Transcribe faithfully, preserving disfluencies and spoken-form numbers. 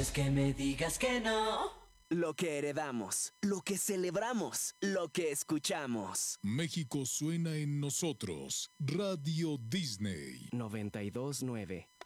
Es que me digas que no. Lo que heredamos, lo que celebramos, lo que escuchamos. México suena en nosotros. Radio Disney. noventa y dos nueve